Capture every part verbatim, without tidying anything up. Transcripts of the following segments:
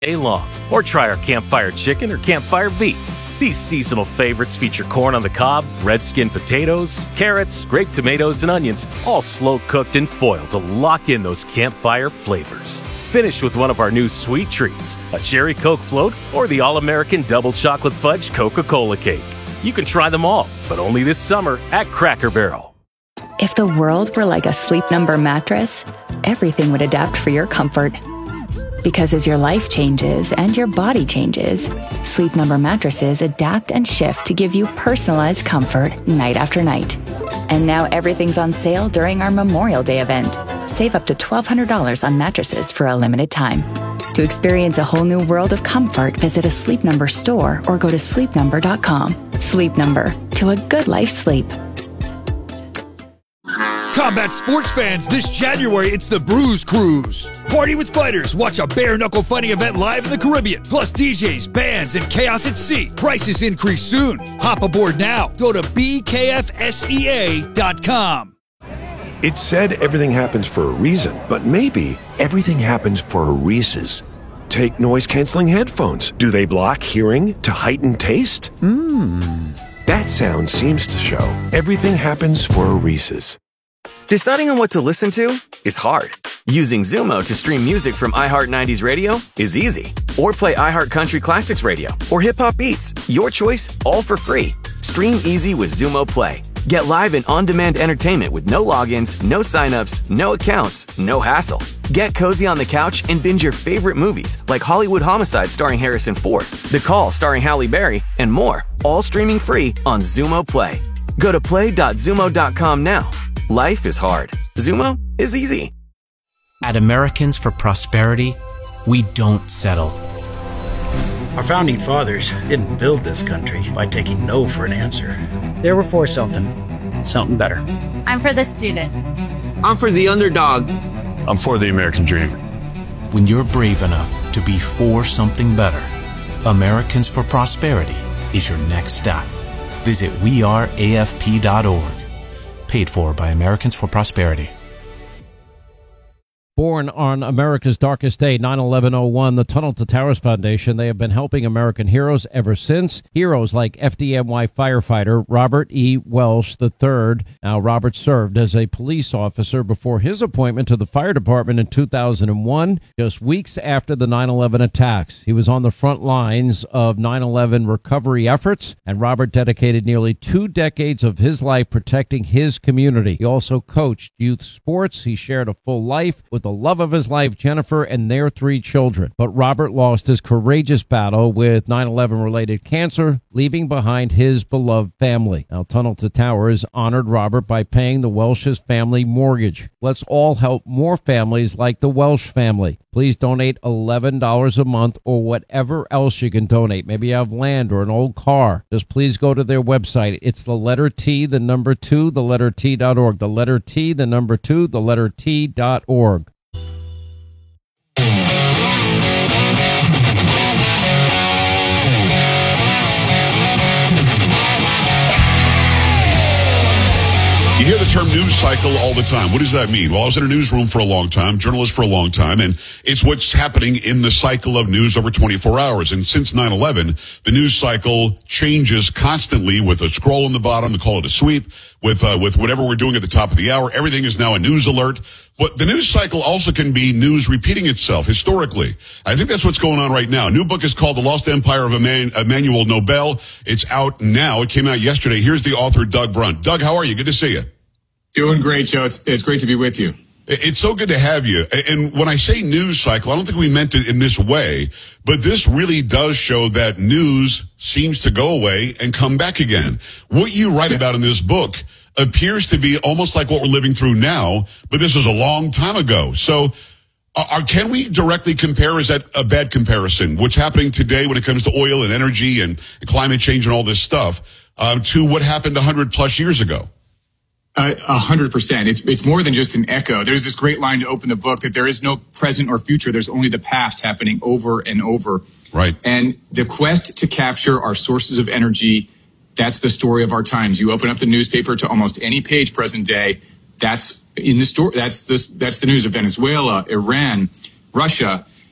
day long. Or try our Campfire Chicken or Campfire Beef. These seasonal favorites feature corn on the cob, red skin potatoes, carrots, grape tomatoes, and onions, all slow-cooked and foiled to lock in those campfire flavors. Finish with one of our new sweet treats, a cherry Coke float or the all-American double chocolate fudge Coca-Cola cake. You can try them all, but only this summer at Cracker Barrel. If the world were like a Sleep Number mattress, everything would adapt for your comfort. Because as your life changes and your body changes, Sleep Number mattresses adapt and shift to give you personalized comfort night after night. And now everything's on sale during our Memorial Day event. Save up to twelve hundred dollars on mattresses for a limited time. To experience a whole new world of comfort, visit a Sleep Number store or go to sleep number dot com. Sleep Number, to a good life sleep. Combat sports fans, this January, it's the Bruise Cruise. Party with fighters, watch a bare-knuckle fighting event live in the Caribbean. Plus D Js, bands, and chaos at sea. Prices increase soon. Hop aboard now. Go to b k f s e a dot com. It's said everything happens for a reason, but maybe everything happens for a Reese's. Take noise-canceling headphones. Do they block hearing to heighten taste? Mmm. That sound seems to show everything happens for a Reese's. Deciding on what to listen to is hard. Using Zumo to stream music from iHeart nineties Radio is easy. Or play iHeart Country Classics Radio or Hip Hop Beats. Your choice, all for free. Stream easy with Zumo Play. Get live and on-demand entertainment with no logins, no signups, no accounts, no hassle. Get cozy on the couch and binge your favorite movies like Hollywood Homicide starring Harrison Ford, The Call starring Halle Berry, and more. All streaming free on Zumo Play. Go to play dot zumo dot com now. Life is hard. Zumo is easy. At Americans for Prosperity, we don't settle. Our founding fathers didn't build this country by taking no for an answer. They were for something, something better. I'm for the student. I'm for the underdog. I'm for the American dream. When you're brave enough to be for something better, Americans for Prosperity is your next stop. Visit we are A F P dot org. Paid for by Americans for Prosperity. Born on America's darkest day, nine eleven oh one, the Tunnel to Towers Foundation, they have been helping American heroes ever since. Heroes like F D N Y firefighter Robert E. Welsh the third. Now, Robert served as a police officer before his appointment to the fire department in two thousand one, just weeks after the nine eleven attacks. He was on the front lines of nine eleven recovery efforts, and Robert dedicated nearly two decades of his life protecting his community. He also coached youth sports. He shared a full life with the love of his life, Jennifer, and their three children. But Robert lost his courageous battle with nine eleven related cancer, leaving behind his beloved family. Now, Tunnel to Towers honored Robert by paying the Welsh's family mortgage. Let's all help more families like the Welsh family. Please donate eleven dollars a month or whatever else you can donate. Maybe you have land or an old car. Just please go to their website. It's the letter T, the number two, the letter T dot org. The letter T, the number two, the letter T dot org. You hear the term news cycle all the time. What does that mean? Well, I was in a newsroom for a long time, journalist for a long time, and it's what's happening in the cycle of news over twenty-four hours. And since nine eleven, the news cycle changes constantly with a scroll on the bottom to call it a sweep, with uh, with whatever we're doing at the top of the hour. Everything is now a news alert. But the news cycle also can be news repeating itself historically. I think that's what's going on right now. A new book is called The Lost Empire of Emmanuel Nobel. It's out now. It came out yesterday. Here's the author, Doug Brunt. Doug, how are you? Good to see you. Doing great, Joe. It's, it's great to be with you. It's so good to have you. And when I say news cycle, I don't think we meant it in this way, but this really does show that news seems to go away and come back again. What you write yeah. about in this book appears to be almost like what we're living through now, but this was a long time ago. So uh, can we directly compare? Is that a bad comparison? What's happening today when it comes to oil and energy and, and climate change and all this stuff uh, to what happened one hundred plus years ago? A hundred percent. It's it's more than just an echo. There's this great line to open the book that there is no present or future. There's only the past happening over and over. Right. And the quest to capture our sources of energy, that's the story of our times. You open up the newspaper to almost any page present day. That's in the story. That's this. That's the news of Venezuela, Iran, Russia.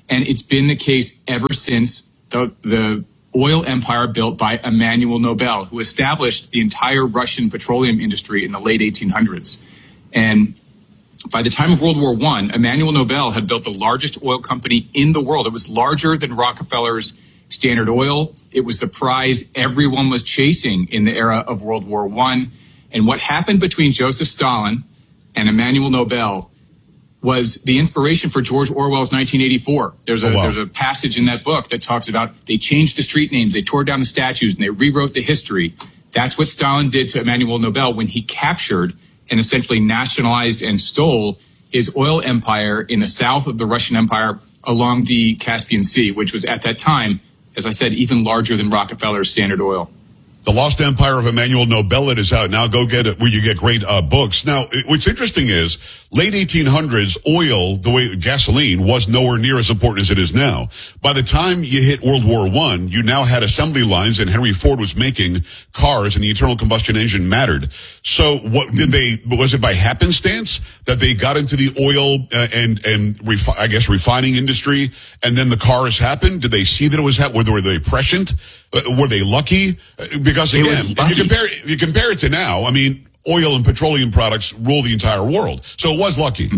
And it's been the case ever since the, the oil empire built by Emmanuel Nobel, who established the entire Russian petroleum industry in the late eighteen hundreds. And by the time of World War One, Emmanuel Nobel had built the largest oil company in the world. It was larger than Rockefeller's Standard Oil. It was the prize everyone was chasing in the era of World War One. And what happened between Joseph Stalin and Emmanuel Nobel was the inspiration for George Orwell's nineteen eighty-four. There's a, oh, wow. there's a passage in that book that talks about they changed the street names, they tore down the statues, and they rewrote the history. That's what Stalin did to Emmanuel Nobel when he captured and essentially nationalized and stole his oil empire in the south of the Russian Empire along the Caspian Sea, which was at that time, as I said, even larger than Rockefeller's Standard Oil. The Lost Empire of Emmanuel Nobel, it is out now. Go get it where you get great uh, books. Now, what's interesting is late eighteen hundreds, oil, the way gasoline, was nowhere near as important as it is now. By the time you hit World War One, you now had assembly lines, and Henry Ford was making cars, and the internal combustion engine mattered. So, what did they? Was it by happenstance that they got into the oil uh, and and refi- I guess refining industry, and then the cars happened? Did they see that it was happening? Were they prescient? Uh, were they lucky? Uh, because again, if you compare if you compare it to now, I mean, oil and petroleum products rule the entire world. So it was lucky.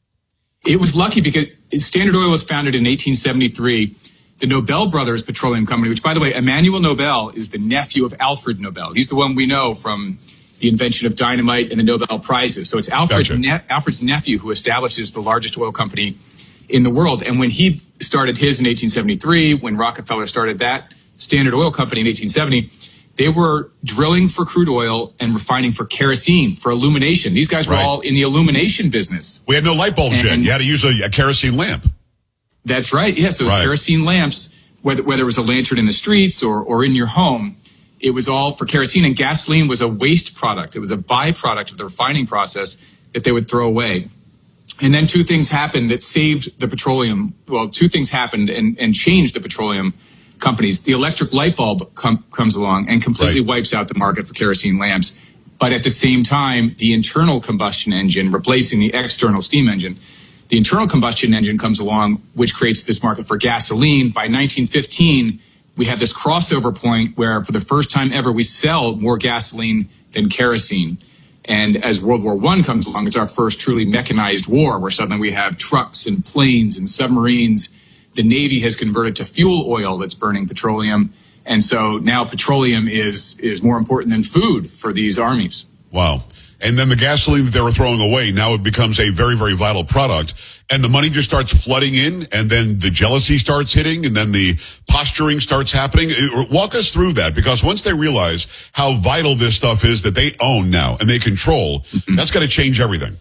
It was lucky because Standard Oil was founded in eighteen seventy-three. The Nobel Brothers Petroleum Company, which, by the way, Emmanuel Nobel is the nephew of Alfred Nobel. He's the one we know from the invention of dynamite and the Nobel Prizes. So it's Alfred Gotcha. ne- Alfred's nephew who establishes the largest oil company in the world. And when he started his in eighteen seventy-three, when Rockefeller started that Standard Oil Company in eighteen seventy, they were drilling for crude oil and refining for kerosene, for illumination. These guys were Right. all in the illumination business. We had no light bulbs yet. And- You had to use a, a kerosene lamp. That's right. Yes, those Right. kerosene lamps, whether, whether it was a lantern in the streets or, or in your home, it was all for kerosene. And gasoline was a waste product. It was a byproduct of the refining process that they would throw away. And then two things happened that saved the petroleum. Well, two things happened and, and changed the petroleum companies. The electric light bulb com- comes along and completely Right. wipes out the market for kerosene lamps. But at the same time, the internal combustion engine, replacing the external steam engine, the internal combustion engine comes along, which creates this market for gasoline. By nineteen fifteen, we have this crossover point where for the first time ever, we sell more gasoline than kerosene. And as World War One comes along, it's our first truly mechanized war, where suddenly we have trucks and planes and submarines. The Navy has converted to fuel oil that's burning petroleum. And so now petroleum is is more important than food for these armies. Wow. And then the gasoline that they were throwing away, now it becomes a very, very vital product. And the money just starts flooding in, and then the jealousy starts hitting, and then the posturing starts happening. Walk us through that, because once they realize how vital this stuff is that they own now and they control, mm-hmm. that's going to change everything.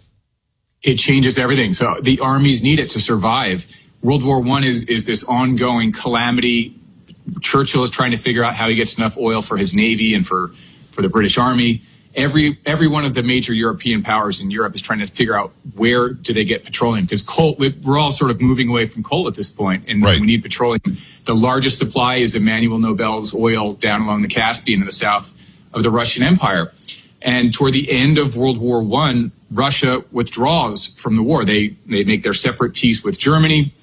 It changes everything. So the armies need it to survive. World War One is, is this ongoing calamity. Churchill is trying to figure out how he gets enough oil for his Navy and for, for the British Army. Every every one of the major European powers in Europe is trying to figure out where do they get petroleum, because coal, we're all sort of moving away from coal at this point, and right. we need petroleum. The largest supply is Emmanuel Nobel's oil down along the Caspian in the south of the Russian Empire. And toward the end of World War One, Russia withdraws from the war. They they make their separate peace with Germany,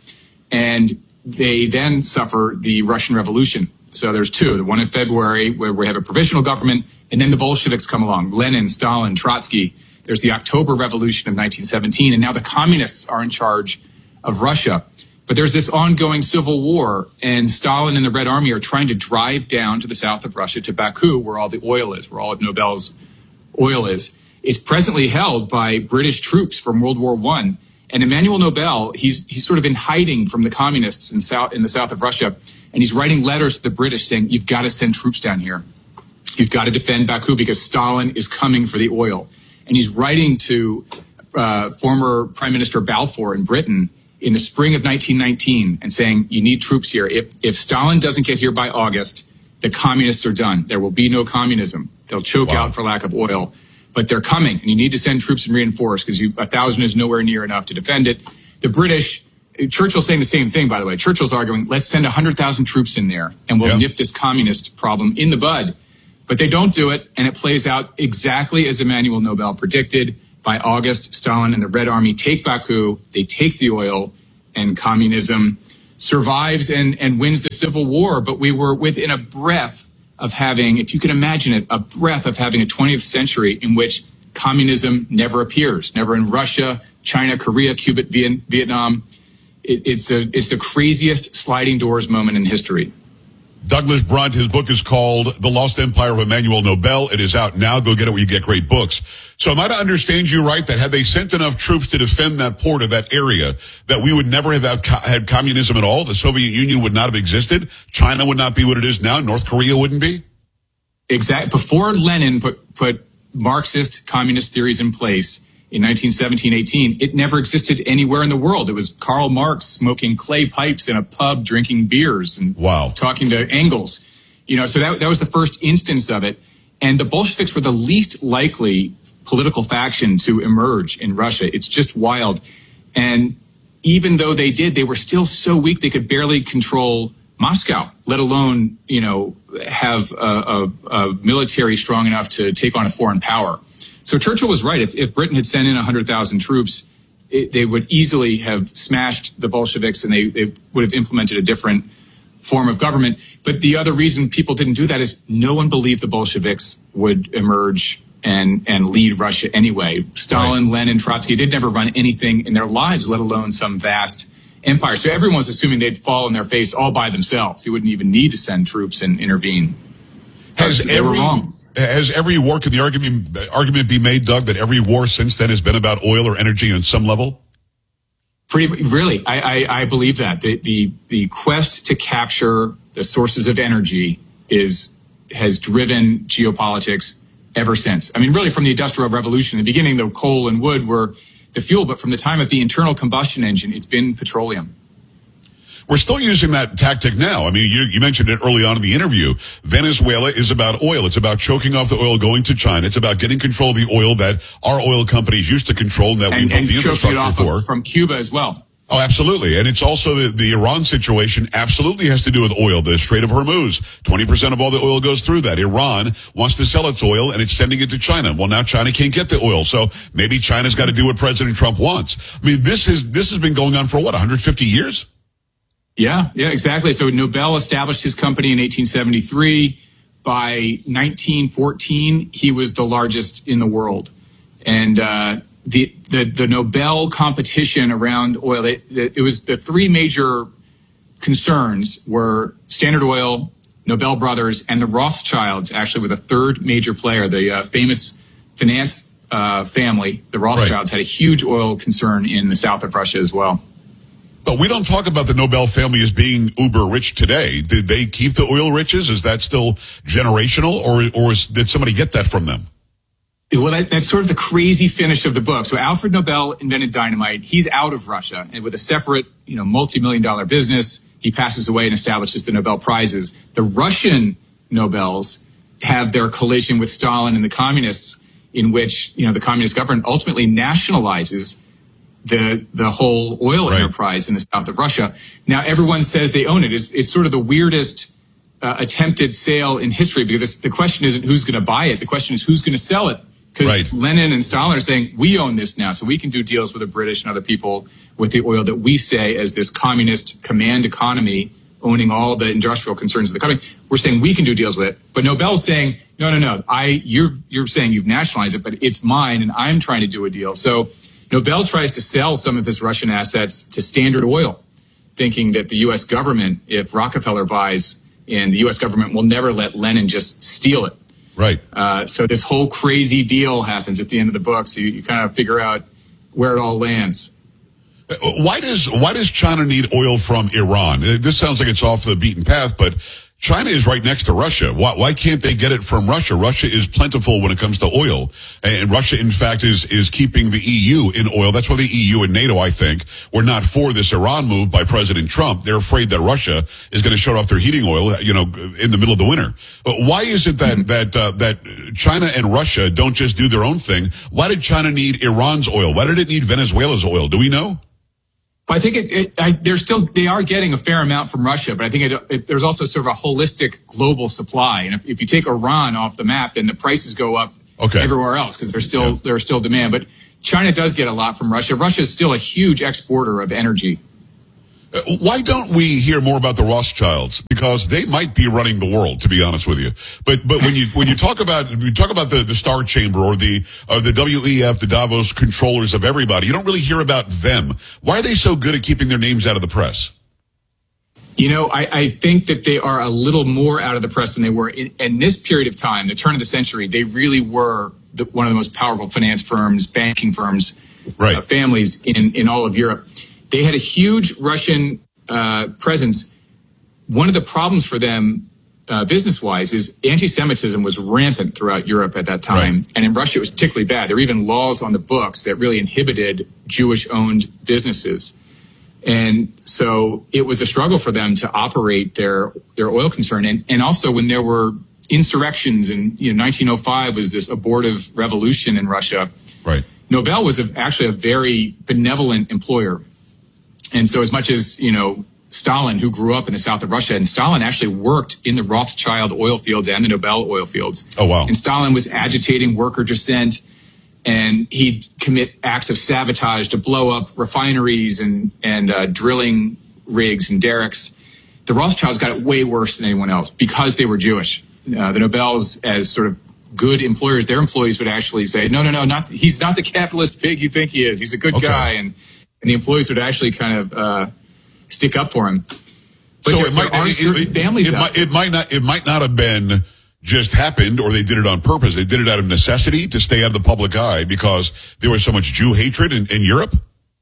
and they then suffer the Russian Revolution. So there's two, the one in February where we have a provisional government, and then the Bolsheviks come along, Lenin, Stalin, Trotsky. There's the October Revolution of nineteen seventeen, and now the communists are in charge of Russia. But there's this ongoing civil war, and Stalin and the Red Army are trying to drive down to the south of Russia, to Baku, where all the oil is, where all of Nobel's oil is. It's presently held by British troops from World War One. And Emmanuel Nobel, he's he's sort of in hiding from the communists in south in the south of Russia, and he's writing letters to the British saying, "You've got to send troops down here. You've got to defend Baku because Stalin is coming for the oil." And he's writing to uh, former Prime Minister Balfour in Britain in the spring of nineteen nineteen and saying, "You need troops here. If if Stalin doesn't get here by August, the communists are done. There will be no communism. They'll choke wow. out for lack of oil. But they're coming, and you need to send troops and reinforce, because a thousand is nowhere near enough to defend it." The British, Churchill's saying the same thing, by the way. Churchill's arguing, let's send one hundred thousand troops in there, and we'll yeah. nip this communist problem in the bud. But they don't do it, and it plays out exactly as Emmanuel Nobel predicted. By August, Stalin and the Red Army take Baku, they take the oil, and communism survives and, and wins the Civil War. But we were within a breath of having, if you can imagine it, a breath of having a twentieth century in which communism never appears, never in Russia, China, Korea, Cuba, Vietnam. It, it's a, it's the craziest sliding doors moment in history. Douglas Brunt, his book is called The Lost Empire of Emmanuel Nobel. It is out now. Go get it where you get great books. So am I to understand you right that had they sent enough troops to defend that port or that area, that we would never have had, had communism at all? The Soviet Union would not have existed. China would not be what it is now. North Korea wouldn't be? Exactly. Before Lenin put, put Marxist communist theories in place in nineteen seventeen, eighteen, it never existed anywhere in the world. It was Karl Marx smoking clay pipes in a pub, drinking beers and wow. talking to Engels. You know, so that, that was the first instance of it. And the Bolsheviks were the least likely political faction to emerge in Russia. It's just wild. And even though they did, they were still so weak they could barely control Moscow, let alone, you know, have a, a, a military strong enough to take on a foreign power. So Churchill was right. If, if Britain had sent in one hundred thousand troops, it, they would easily have smashed the Bolsheviks and they, they would have implemented a different form of government. But the other reason people didn't do that is no one believed the Bolsheviks would emerge and, and lead Russia anyway. Stalin, right. Lenin, Trotsky, they'd never run anything in their lives, let alone some vast empire. So everyone's assuming they'd fall on their face all by themselves. You wouldn't even need to send troops and intervene. Has they every... were wrong. Has every war, can the argument argument be made, Doug, that every war since then has been about oil or energy on some level? Pretty really, I, I, I believe that the, the the quest to capture the sources of energy is has driven geopolitics ever since. I mean, really, from the Industrial Revolution, in the beginning, the coal and wood were the fuel, but from the time of the internal combustion engine, it's been petroleum. We're still using that tactic now. I mean, you, you mentioned it early on in the interview. Venezuela is about oil. It's about choking off the oil going to China. It's about getting control of the oil that our oil companies used to control and that and, we built and the infrastructure it off for. Of, from Cuba as well. Oh, absolutely. And it's also the, the Iran situation absolutely has to do with oil. The Strait of Hormuz, twenty percent of all the oil goes through that. Iran wants to sell its oil and it's sending it to China. Well, now China can't get the oil. So maybe China's got to do what President Trump wants. I mean, this is, this has been going on for what, one hundred fifty years? Yeah, yeah, exactly. So Nobel established his company in eighteen seventy-three. By nineteen fourteen, he was the largest in the world. And uh, the, the the Nobel competition around oil, it, it was the three major concerns were Standard Oil, Nobel Brothers, and the Rothschilds, actually, were the third major player. The uh, famous finance uh, family, the Rothschilds, right. had a huge oil concern in the south of Russia as well. But we don't talk about the Nobel family as being uber rich today. Did they keep the oil riches? Is that still generational, or or is, did somebody get that from them? Well, that, that's sort of the crazy finish of the book. So Alfred Nobel invented dynamite. He's out of Russia, and with a separate, you know, multi-million dollar business, he passes away and establishes the Nobel Prizes. The Russian Nobels have their collision with Stalin and the communists, in which, you know, the communist government ultimately nationalizes the the whole oil right. enterprise in the south of Russia. Now, everyone says they own it. It's, it's sort of the weirdest uh, attempted sale in history, because the question isn't who's going to buy it. The question is who's going to sell it. Because right. Lenin and Stalin are saying, we own this now, so we can do deals with the British and other people with the oil that we say as this communist command economy owning all the industrial concerns of the company. We're saying we can do deals with it. But Nobel's saying, no, no, no, I, you're, you're saying you've nationalized it, but it's mine and I'm trying to do a deal. So Nobel tries to sell some of his Russian assets to Standard Oil, thinking that the U S government, if Rockefeller buys in, the U S government will never let Lenin just steal it. Right. Uh, so this whole crazy deal happens at the end of the book. So you, you kind of figure out where it all lands. Why does why does China need oil from Iran? This sounds like it's off the beaten path, but China is right next to Russia. Why, why can't they get it from Russia? Russia is plentiful when it comes to oil. And Russia, in fact, is, is keeping the E U in oil. That's why the E U and NATO, I think, were not for this Iran move by President Trump. They're afraid that Russia is going to shut off their heating oil, you know, in the middle of the winter. But why is it that, that, uh, that China and Russia don't just do their own thing? Why did China need Iran's oil? Why did it need Venezuela's oil? Do we know? I think it, it I, they're still, they are getting a fair amount from Russia, but I think it, it, there's also sort of a holistic global supply. And if, if you take Iran off the map, then the prices go up okay. everywhere else because there's still, yeah. there's still demand. But China does get a lot from Russia. Russia is still a huge exporter of energy. Why don't we hear more about the Rothschilds? Because they might be running the world, to be honest with you. But but when you when you talk about you talk about the, the Star Chamber or the or the W E F, the Davos controllers of everybody, you don't really hear about them. Why are they so good at keeping their names out of the press? You know, I, I think that they are a little more out of the press than they were in, in this period of time, the turn of the century. They really were the, one of the most powerful finance firms, banking firms, right. uh, families in, in all of Europe. They had a huge Russian uh, presence. One of the problems for them, uh, business-wise, is anti-Semitism was rampant throughout Europe at that time. Right. And in Russia, it was particularly bad. There were even laws on the books that really inhibited Jewish-owned businesses. And so it was a struggle for them to operate their their oil concern. And, and also when there were insurrections in you know, nineteen oh five was this abortive revolution in Russia. Right. Nobel was a, actually a very benevolent employer. And so as much as, you know, Stalin, who grew up in the south of Russia, and Stalin actually worked in the Rothschild oil fields and the Nobel oil fields. Oh, wow. And Stalin was agitating worker dissent. And he'd commit acts of sabotage to blow up refineries and, and uh, drilling rigs and derricks. The Rothschilds got it way worse than anyone else because they were Jewish. Uh, the Nobels, as sort of good employers, their employees would actually say, no, no, no, not he's not the capitalist pig you think he is. He's a good okay. guy. And, and the employees would actually kind of uh, stick up for him. But so there, it might, there are it, certain it, families it, out might, it might not, it might not have been just happened, or they did it on purpose. They did it out of necessity to stay out of the public eye because there was so much Jew hatred in, in Europe.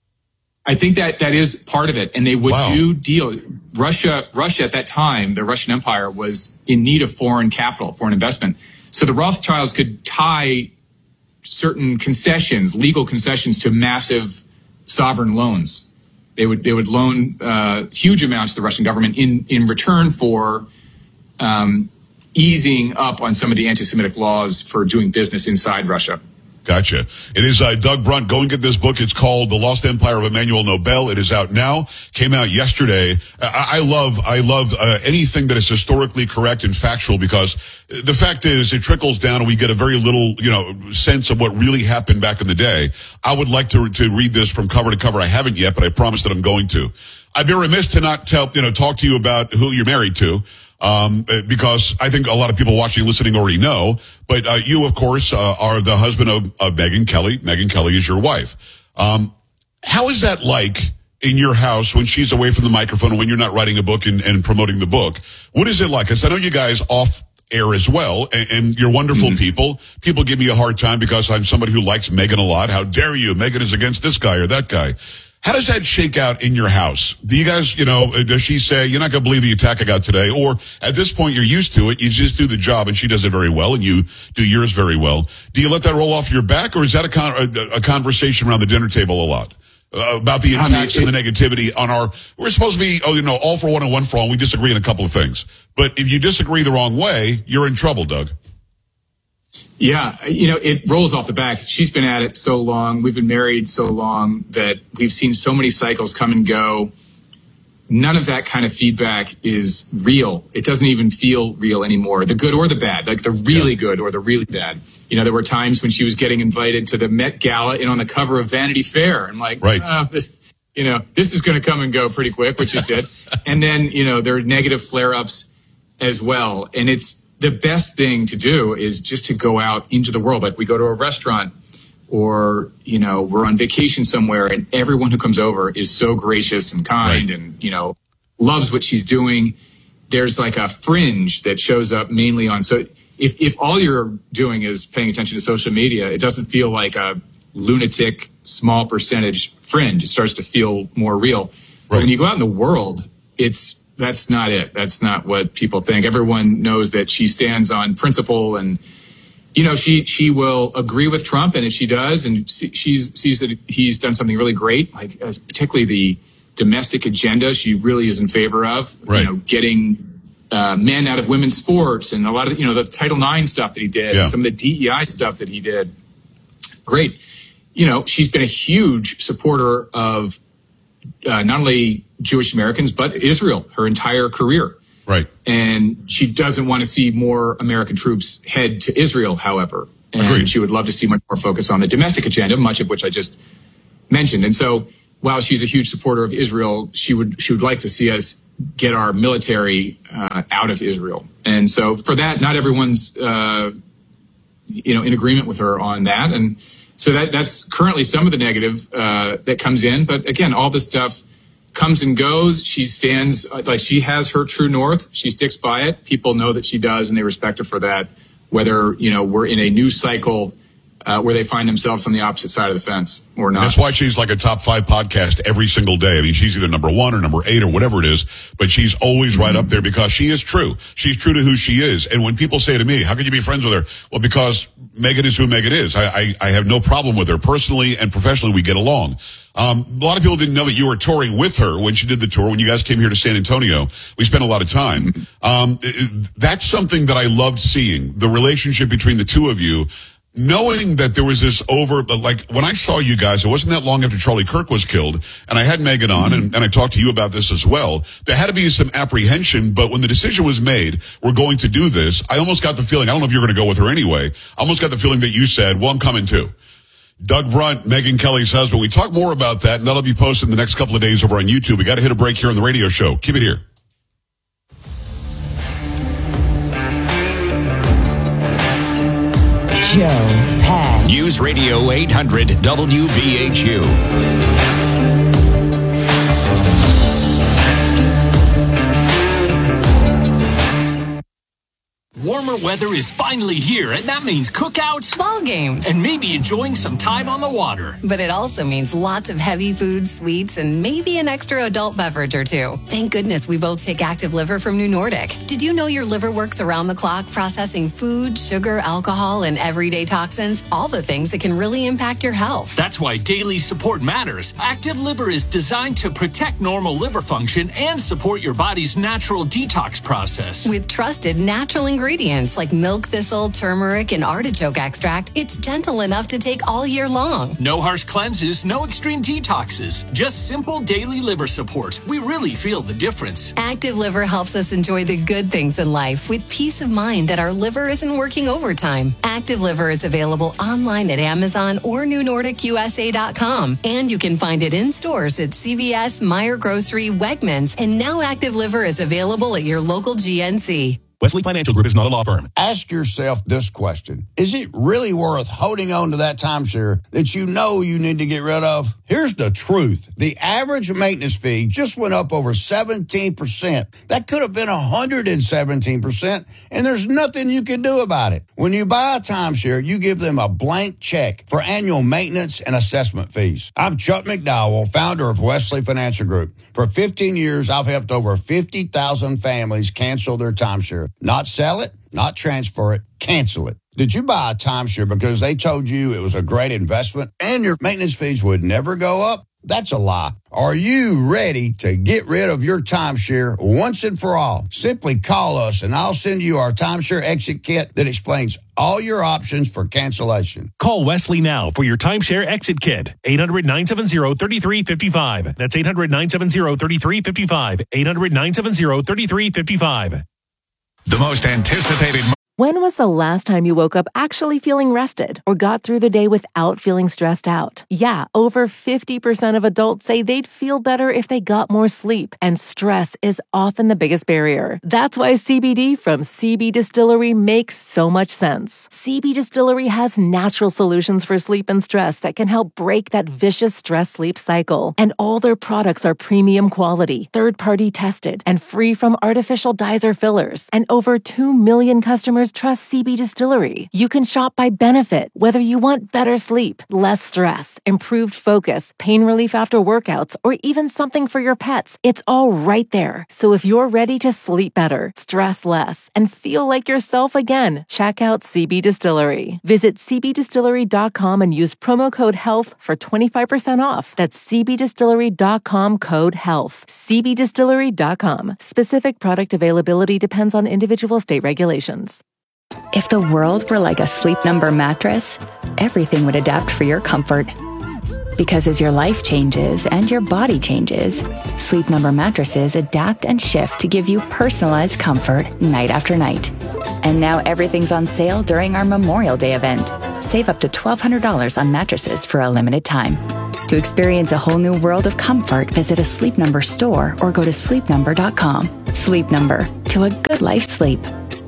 I think that that is part of it. And they would wow. do deal. Russia, Russia at that time, the Russian Empire was in need of foreign capital, foreign investment. So the Rothschilds could tie certain concessions, legal concessions, to massive sovereign loans. They would, they would loan, uh, huge amounts to the Russian government in, in return for, um, easing up on some of the anti-Semitic laws for doing business inside Russia. Gotcha. It is uh, Doug Brunt. Go and get this book. It's called The Lost Empire of Emmanuel Nobel. It is out now. Came out yesterday. I, I love, I love uh, anything that is historically correct and factual, because the fact is it trickles down and we get a very little, you know, sense of what really happened back in the day. I would like to to read this from cover to cover. I haven't yet, but I promise that I'm going to. I'd be remiss to not tell, you know, talk to you about who you're married to. Um, because I think a lot of people watching, listening already know, but, uh, you, of course, uh, are the husband of, of Megyn Kelly. Megyn Kelly is your wife. Um, how is that like in your house when she's away from the microphone, when you're not writing a book and, and promoting the book? What is it like? Because I know you guys off air as well, and, and you're wonderful mm-hmm. people. People give me a hard time because I'm somebody who likes Megyn a lot. How dare you? Megyn is against this guy or that guy. How does that shake out in your house? Do you guys, you know, does she say, you're not going to believe the attack I got today? Or at this point, you're used to it. You just do the job, and she does it very well, and you do yours very well. Do you let that roll off your back, or is that a, con- a, a conversation around the dinner table a lot? Uh, about the attacks I mean, it, and the negativity on our, we're supposed to be, oh, you know, all for one and one for all, and we disagree on a couple of things. But if you disagree the wrong way, you're in trouble, Doug. Yeah, you know, it rolls off the back. She's been at it so long. We've been married so long that we've seen so many cycles come and go. None of that kind of feedback is real. It doesn't even feel real anymore, the good or the bad, like the really yeah. good or the really bad. You know, there were times when she was getting invited to the Met Gala and on the cover of Vanity Fair. I'm like, right. oh, this, you know, this is going to come and go pretty quick, which it did. And then, you know, there are negative flare-ups as well. And it's, the best thing to do is just to go out into the world. Like we go to a restaurant or, you know, we're on vacation somewhere and everyone who comes over is so gracious and kind right. and, you know, loves what she's doing. There's like a fringe that shows up mainly on. So if, if all you're doing is paying attention to social media, it doesn't feel like a lunatic small percentage fringe. It starts to feel more real. Right. But when you go out in the world, it's, that's not it. That's not what people think. Everyone knows that she stands on principle, and you know she she will agree with Trump, and if she does, and she's sees that he's done something really great, like as particularly the domestic agenda, she really is in favor of. Right. You know, getting uh, men out of women's sports, and a lot of you know the Title nine stuff that he did, yeah. and some of the D E I stuff that he did. Great. You know, she's been a huge supporter of uh, not only Jewish Americans, but Israel, her entire career. Right. And she doesn't want to see more American troops head to Israel, however. And Agreed. She would love to see much more focus on the domestic agenda, much of which I just mentioned. And so while she's a huge supporter of Israel, she would she would like to see us get our military uh, out of Israel. And so for that, not everyone's uh, you know in agreement with her on that. And so that that's currently some of the negative uh, that comes in. But again, all this stuff comes and goes. She stands like she has her true north. She sticks by it. People know that she does, and they respect her for that. Whether you know we're in a news cycle uh, where they find themselves on the opposite side of the fence or not. That's why she's like a top five podcast every single day. I mean, she's either number one or number eight or whatever it is, but she's always right up there because she is true. She's true to who she is. And when people say to me, how could you be friends with her? Well, because Megyn is who Megyn is. I, I, I have no problem with her. Personally and professionally, we get along. Um, a lot of people didn't know that you were touring with her when she did the tour. When you guys came here to San Antonio, we spent a lot of time. Um, it, that's something that I loved seeing, the relationship between the two of you. Knowing that there was this over, like when I saw you guys, it wasn't that long after Charlie Kirk was killed, and I had Megyn on, and, and I talked to you about this as well. There had to be some apprehension, but when the decision was made, we're going to do this, I almost got the feeling, I don't know if you're going to go with her anyway, I almost got the feeling that you said, well, I'm coming too. Doug Brunt, Megyn Kelly's husband. We talk more about that, and that'll be posted in the next couple of days over on YouTube. We got to hit a break here on the radio show. Keep it here. Joe Pags. News Radio eight hundred W V H U. Warmer weather is finally here, and that means cookouts, ball games, and maybe enjoying some time on the water. But it also means lots of heavy foods, sweets, and maybe an extra adult beverage or two. Thank goodness we both take Active Liver from New Nordic. Did you know your liver works around the clock processing food, sugar, alcohol, and everyday toxins? All the things that can really impact your health. That's why daily support matters. Active Liver is designed to protect normal liver function and support your body's natural detox process. With trusted natural ingredients. Ingredients like milk thistle, turmeric, and artichoke extract, it's gentle enough to take all year long. No harsh cleanses, no extreme detoxes, just simple daily liver support. We really feel the difference. Active Liver helps us enjoy the good things in life with peace of mind that our liver isn't working overtime. Active Liver is available online at Amazon or new nordic U S A dot com, and you can find it in stores at C V S, Meijer Grocery, Wegmans, and now Active Liver is available at your local G N C. Wesley Financial Group is not a law firm. Ask yourself this question. Is it really worth holding on to that timeshare that you know you need to get rid of? Here's the truth. The average maintenance fee just went up over seventeen percent. That could have been one hundred seventeen percent, and there's nothing you can do about it. When you buy a timeshare, you give them a blank check for annual maintenance and assessment fees. I'm Chuck McDowell, founder of Wesley Financial Group. For fifteen years, I've helped over fifty thousand families cancel their timeshare. Not sell it, not transfer it, cancel it. Did you buy a timeshare because they told you it was a great investment and your maintenance fees would never go up? That's a lie. Are you ready to get rid of your timeshare once and for all? Simply call us and I'll send you our timeshare exit kit that explains all your options for cancellation. Call Wesley now for your timeshare exit kit. eight hundred, nine seven zero, three three five five. That's eight hundred, nine seven zero, three three five five. eight hundred, nine seven zero, three three five five. The most anticipated... When was the last time you woke up actually feeling rested or got through the day without feeling stressed out? Yeah, over fifty percent of adults say they'd feel better if they got more sleep, and stress is often the biggest barrier. That's why C B D from C B Distillery makes so much sense. C B Distillery has natural solutions for sleep and stress that can help break that vicious stress-sleep cycle. And all their products are premium quality, third-party tested, and free from artificial dyes or fillers. And over two million customers trust C B Distillery. You can shop by benefit, whether you want better sleep, less stress, improved focus, pain relief after workouts, or even something for your pets. It's all right there. So if you're ready to sleep better, stress less, and feel like yourself again, check out C B Distillery. Visit c b distillery dot com and use promo code HEALTH for twenty-five percent off. That's c b distillery dot com code HEALTH. c b distillery dot com. Specific product availability depends on individual state regulations. If the world were like a Sleep Number mattress, everything would adapt for your comfort. Because as your life changes and your body changes, Sleep Number mattresses adapt and shift to give you personalized comfort night after night. And now everything's on sale during our Memorial Day event. Save up to twelve hundred dollars on mattresses for a limited time. To experience a whole new world of comfort, visit a Sleep Number store or go to sleep number dot com. Sleep Number, to a good life sleep.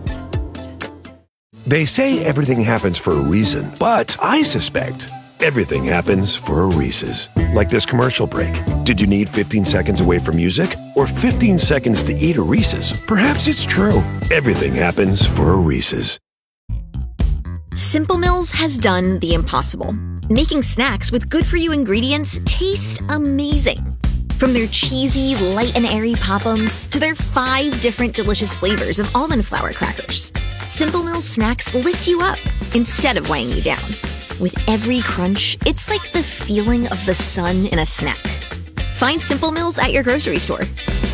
They say everything happens for a reason, but I suspect everything happens for a Reese's. Like this commercial break. Did you need fifteen seconds away from music or fifteen seconds to eat a Reese's? Perhaps it's true. Everything happens for a Reese's. Simple Mills has done the impossible, making snacks with good-for-you ingredients taste amazing. From their cheesy, light and airy Pop-Ums to their five different delicious flavors of almond flour crackers, Simple Mills snacks lift you up instead of weighing you down. With every crunch, it's like the feeling of the sun in a snack. Find Simple Mills at your grocery store.